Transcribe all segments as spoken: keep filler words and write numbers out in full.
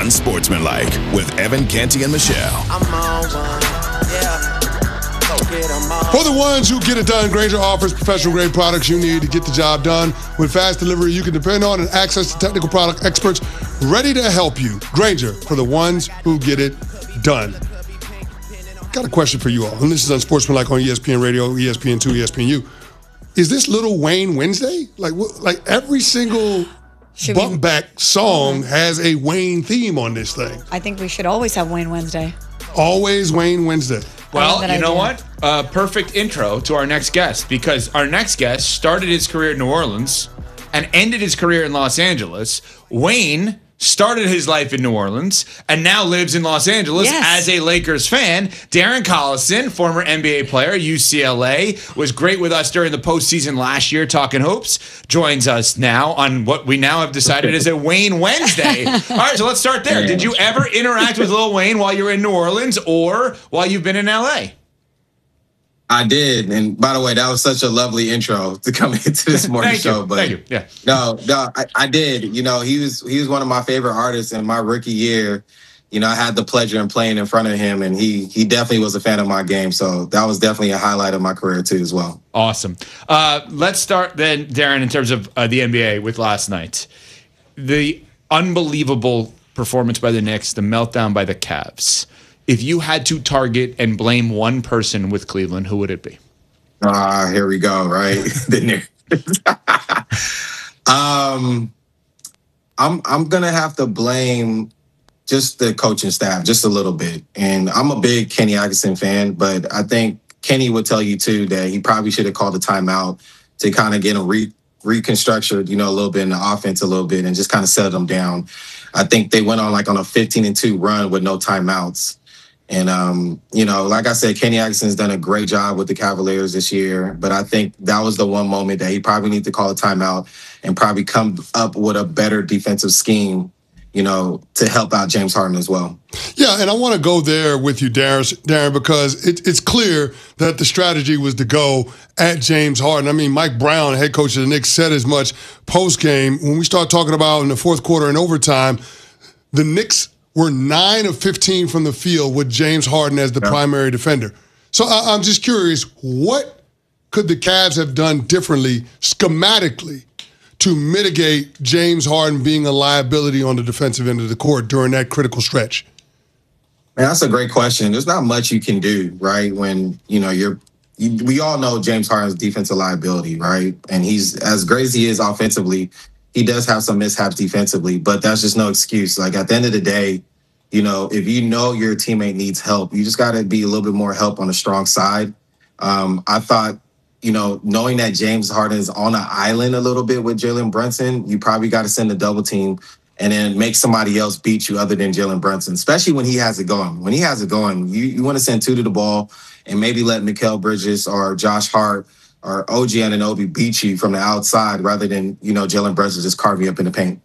Unsportsmanlike with Evan Canty and Michelle. I'm on one, yeah. Go get 'em on. For the ones who get it done, Grainger offers professional-grade products you need to get the job done. With fast delivery, you can depend on and access to technical product experts ready to help you. Grainger, for the ones who get it done. Got a question for you all, and this is Unsportsmanlike on E S P N Radio, E S P N two, E S P N U. Is this Lil Wayne Wednesday? Like, like every single Should bump we- back song has a Wayne theme on this thing. I think we should always have Wayne Wednesday. Always Wayne Wednesday. Well, that you know idea. what? Uh, perfect intro to our next guest, because our next guest started his career in New Orleans and ended his career in Los Angeles. Wayne started his life in New Orleans and now lives in Los Angeles Yes. as a Lakers fan. Darren Collison, former N B A player, U C L A, was great with us during the postseason last year talking hoops, joins us now on what we now have decided is a Wayne Wednesday. All right, so let's start there. Did you ever interact with Lil Wayne while you were in New Orleans or while you've been in L A? I did, and by the way, that was such a lovely intro to come into this morning Thank show. you. But Thank you. Yeah. no, no, I, I did. You know, he was he was one of my favorite artists in my rookie year. You know, I had the pleasure of playing in front of him, and he he definitely was a fan of my game. So that was definitely a highlight of my career too, as well. Awesome. Uh, let's start then, Darren, in terms of uh, the N B A with last night. The unbelievable performance by the Knicks, the meltdown by the Cavs. If you had to target and blame one person with Cleveland, who would it be? Ah, here we go. Right, the Knicks. um, I'm I'm gonna have to blame just the coaching staff just a little bit, and I'm a big Kenny Atkinson fan, but I think Kenny would tell you too that he probably should have called a timeout to kind of get a re reconstructed, you know, a little bit in the offense a little bit and just kind of settle them down. I think they went on like on a fifteen and two run with no timeouts. And, um, you know, like I said, Kenny Atkinson's done a great job with the Cavaliers this year, but I think that was the one moment that he probably need to call a timeout and probably come up with a better defensive scheme, you know, to help out James Harden as well. Yeah, and I want to go there with you, Darren, Darren because it, it's clear that the strategy was to go at James Harden. I mean, Mike Brown, head coach of the Knicks, said as much post-game. When we start talking about in the fourth quarter and overtime, the Knicks were nine of fifteen from the field with James Harden as the Yeah. primary defender. So I, I'm just curious, what could the Cavs have done differently schematically to mitigate James Harden being a liability on the defensive end of the court during that critical stretch? Man, that's a great question. There's not much you can do, right? When, you know, you're, you, we all know James Harden's defensive liability, right? And he's, as great as he is offensively, he does have some mishaps defensively, but that's just no excuse. Like at the end of the day, you know, if you know your teammate needs help, you just got to be a little bit more help on the strong side. Um, I thought, you know, knowing that James Harden is on an island a little bit with Jalen Brunson, you probably got to send a double team and then make somebody else beat you other than Jalen Brunson, especially when he has it going. When he has it going, you, you want to send two to the ball and maybe let Mikal Bridges or Josh Hart or O G Anunoby beat you from the outside rather than, you know, Jalen Brunson just carve you up in the paint.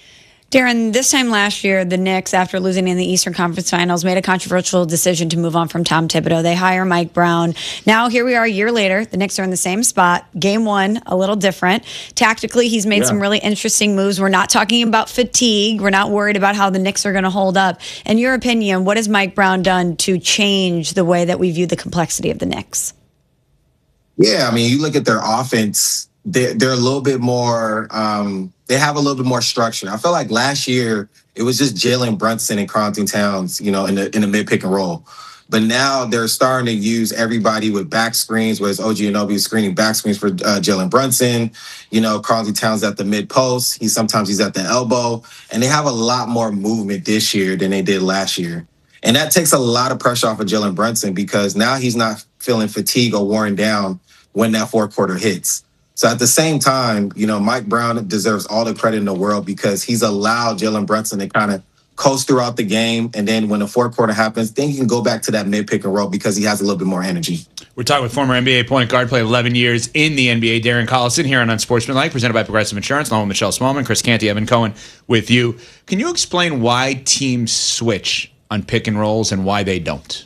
Darren, this time last year, the Knicks, after losing in the Eastern Conference Finals, made a controversial decision to move on from Tom Thibodeau. They hire Mike Brown. Now, here we are a year later. The Knicks are in the same spot. Game one, a little different. Tactically, he's made Yeah. some really interesting moves. We're not talking about fatigue. We're not worried about how the Knicks are going to hold up. In your opinion, what has Mike Brown done to change the way that we view the complexity of the Knicks? Yeah, I mean, you look at their offense, they're, they're a little bit more, um, they have a little bit more structure. I feel like last year, it was just Jalen Brunson and Carlton Towns, you know, in the in the mid-pick and roll. But now they're starting to use everybody with back screens, whereas O G Anunoby is screening back screens for uh, Jalen Brunson. You know, Carlton Towns at the mid-post. He sometimes he's at the elbow. And they have a lot more movement this year than they did last year. And that takes a lot of pressure off of Jalen Brunson because now he's not feeling fatigue or worn down when that fourth quarter hits. So at the same time, you know, Mike Brown deserves all the credit in the world because he's allowed Jalen Brunson to kind of coast throughout the game. And then when the fourth quarter happens, then you can go back to that mid-pick and roll because he has a little bit more energy. We're talking with former N B A point guard, played eleven years in the N B A, Darren Collison, here on Unsportsmanlike, presented by Progressive Insurance, along with Michelle Smallman, Chris Canty, Evan Cohen with you. Can you explain why teams switch on pick and rolls and why they don't?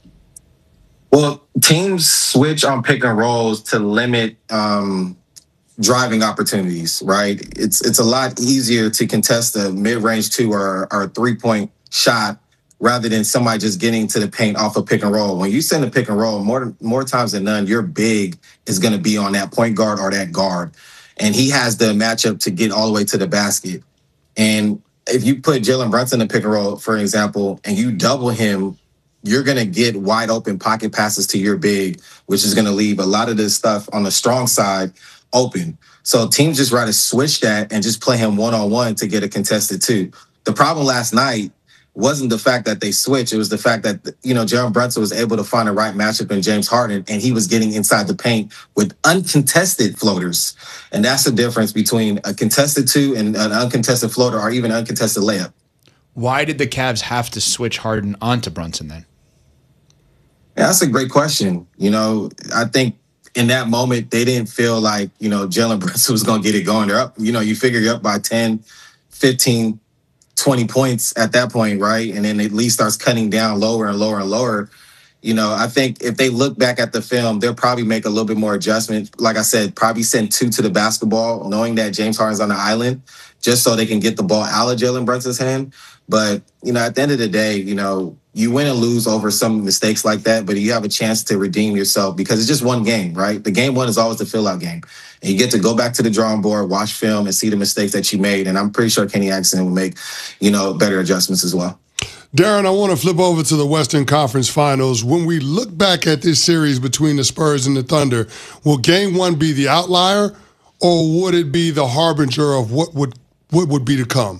Well, teams switch on pick and rolls to limit um, driving opportunities, right? It's it's a lot easier to contest a mid-range two or, or a three-point shot rather than somebody just getting to the paint off a pick and roll. When you send a pick and roll, more more times than none, your big is going to be on that point guard or that guard. And he has the matchup to get all the way to the basket. And if you put Jalen Brunson in a pick and roll, for example, and you double him, you're going to get wide open pocket passes to your big, which is going to leave a lot of this stuff on the strong side open. So teams just rather switch that and just play him one-on-one to get a contested two. The problem last night wasn't the fact that they switched. It was the fact that, you know, Jalen Brunson was able to find the right matchup in James Harden, and he was getting inside the paint with uncontested floaters. And that's the difference between a contested two and an uncontested floater or even an uncontested layup. Why did the Cavs have to switch Harden onto Brunson then? Yeah, that's a great question. You know, I think in that moment, they didn't feel like, you know, Jalen Brunson was going to get it going. They're up, you know, you figure you're up by ten, fifteen, twenty points at that point, right? And then it at least starts cutting down lower and lower and lower. You know, I think if they look back at the film, they'll probably make a little bit more adjustment. Like I said, probably send two to the basketball, knowing that James Harden's on the island, just so they can get the ball out of Jalen Brunson's hand. But, you know, at the end of the day, you know, you win and lose over some mistakes like that, but you have a chance to redeem yourself because it's just one game, right? The game one is always the fill-out game. And you get to go back to the drawing board, watch film, and see the mistakes that you made. And I'm pretty sure Kenny Atkinson will make, you know, better adjustments as well. Darren, I want to flip over to the Western Conference Finals. When we look back at this series between the Spurs and the Thunder, will game one be the outlier, or would it be the harbinger of what would what would be to come?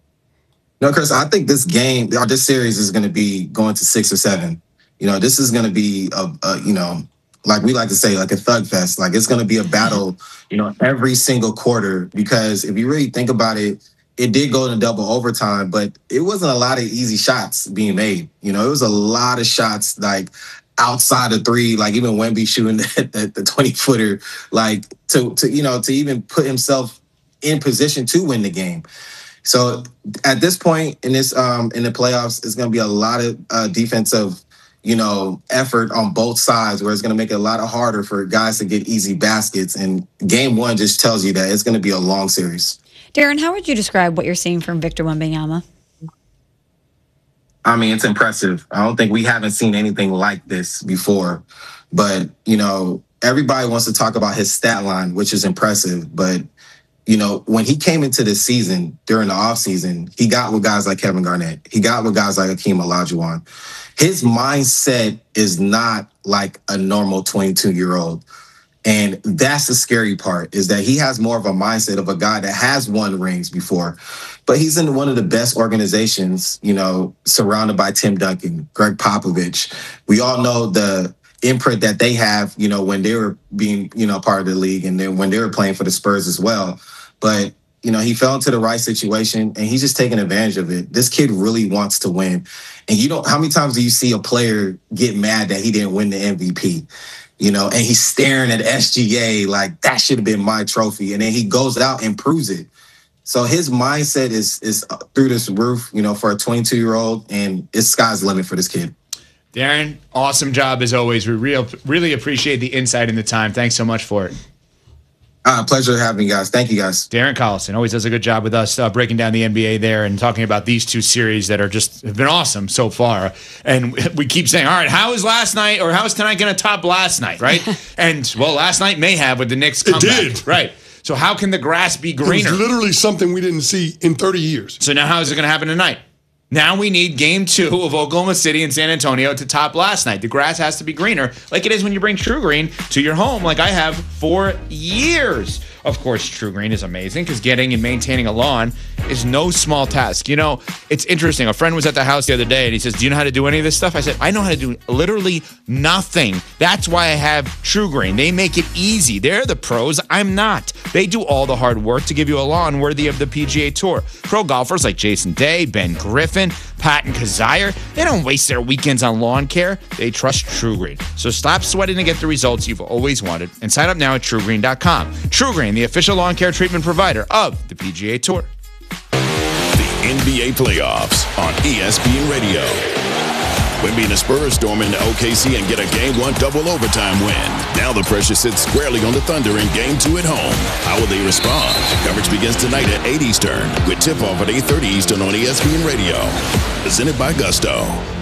No, Chris, I think this game, or this series is going to be going to six or seven. You know, this is going to be, a, a, you know, like we like to say, like a thug fest. Like it's going to be a battle, you know, every single quarter. Because if you really think about it, it did go in double overtime, but it wasn't a lot of easy shots being made. You know, it was a lot of shots like outside of three, like even Wemby shooting the, the twenty-footer, like to, to, you know, to even put himself in position to win the game. So at this point in this um, in the playoffs, it's going to be a lot of uh, defensive, you know, effort on both sides, where it's going to make it a lot harder for guys to get easy baskets. And game one just tells you that it's going to be a long series. Darren, how would you describe what you're seeing from Victor Wembanyama? I mean, it's impressive. I don't think we haven't seen anything like this before. But, you know, everybody wants to talk about his stat line, which is impressive. But you know, when he came into this season during the offseason, he got with guys like Kevin Garnett. He got with guys like Hakeem Olajuwon. His mindset is not like a normal twenty-two-year-old. And that's the scary part, is that he has more of a mindset of a guy that has won rings before. But he's in one of the best organizations, you know, surrounded by Tim Duncan, Greg Popovich. We all know the imprint that they have, you know, when they were being, you know, part of the league, and then when they were playing for the Spurs as well. But, you know, he fell into the right situation, and he's just taking advantage of it. This kid really wants to win. And you don't, how many times do you see a player get mad that he didn't win the M V P? You know, and he's staring at S G A like, that should have been my trophy. And then he goes out and proves it. So his mindset is is through this roof, you know, for a twenty-two-year-old, and it's sky's the limit for this kid. Darren, awesome job as always. We real, really appreciate the insight and the time. Thanks so much for it. Uh, pleasure having you guys. Thank you, guys. Darren Collison always does a good job with us uh, breaking down the N B A there and talking about these two series that are just have been awesome so far. And we keep saying, all right, how is last night or how is tonight going to top last night, right? And, well, last night may have with the Knicks comeback. It did. Right. So how can the grass be greener? It was literally something we didn't see in thirty years. So now how is it going to happen tonight? Now we need game two of Oklahoma City and San Antonio to top last night. The grass has to be greener, like it is when you bring True Green to your home, like I have for years. Of course, True Green is amazing because getting and maintaining a lawn is no small task. You know, it's interesting. A friend was at the house the other day and he says, do you know how to do any of this stuff? I said, I know how to do literally nothing. That's why I have True Green. They make it easy. They're the pros. I'm not. They do all the hard work to give you a lawn worthy of the P G A Tour. Pro golfers like Jason Day, Ben Griffin, Patton Kazire, they don't waste their weekends on lawn care. They trust True Green. So stop sweating to get the results you've always wanted and sign up now at True Green dot com. True Green, the official lawn care treatment provider of the P G A Tour. The N B A playoffs on E S P N Radio. Wemby and the Spurs storm into O K C and get a Game one double overtime win. Now the pressure sits squarely on the Thunder in Game two at home. How will they respond? Coverage begins tonight at eight Eastern with tip-off at eight thirty Eastern on E S P N Radio. Presented by Gusto.